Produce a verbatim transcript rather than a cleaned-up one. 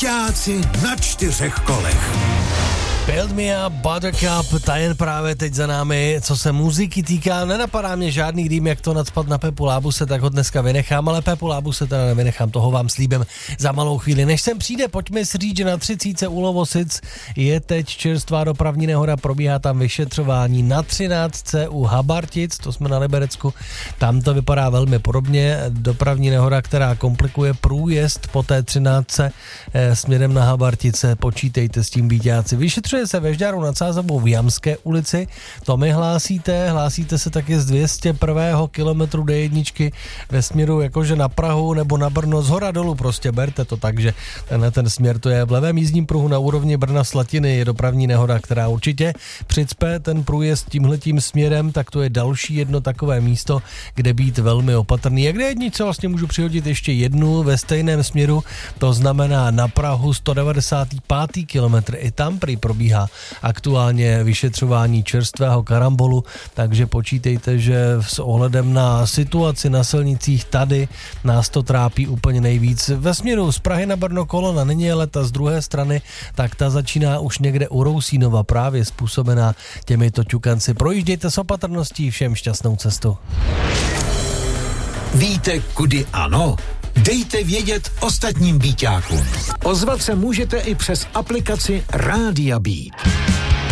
Byťáci na čtyřech kolech. Build Me Up, Buttercup, ta jen právě teď za námi. Co se muziky týká, nenapadá mě žádný rým, jak to nacpat na Pepu Lábuse, tak ho dneska vynechám, ale Pepu Lábuse teda nevynechám, toho vám slíbím za malou chvíli. Než sem přijde, pojďme si říct, že na třicítce u Lovosic je teď čerstvá dopravní nehoda, probíhá tam vyšetřování. Na třináctce u Habartic, to jsme na Liberecku, tam to vypadá velmi podobně. Dopravní nehoda, která komplikuje průjezd po té třináctce eh, směrem na Habartice, počítejte s tím, Byťáci. Vyšetřuje se ve Žďáru nad Sázavou v Jamské ulici, to mi hlásíte, hlásíte se taky z dvě stě prvního kilometru D jedna ve směru jakože na Prahu nebo na Brno, zhora dolů prostě, berte to tak, že tenhle ten směr to je v levém jízdním pruhu na úrovni Brna Slatiny, je dopravní nehoda, která určitě přicpe ten průjezd tímhletím směrem, tak to je další jedno takové místo, kde být velmi opatrný. A kde jednice vlastně můžu přihodit ještě jednu ve stejném směru, to znamená na Prahu sto devadesátý pátý kilometr, i tam prý probíhá aktuálně vyšetřování čerstvého karambolu, takže počítejte, že s ohledem na situaci na silnicích tady nás to trápí úplně nejvíc. Ve směru z Prahy na Brno kolona není, ale ta z druhé strany, tak ta začíná už někde u Rousínova, právě způsobená těmito ťukanci. Projíždějte s opatrností, všem šťastnou cestu. Víte, kudy ano? Dejte vědět ostatním Byťákům. Ozvat se můžete i přes aplikaci Rádia Beat.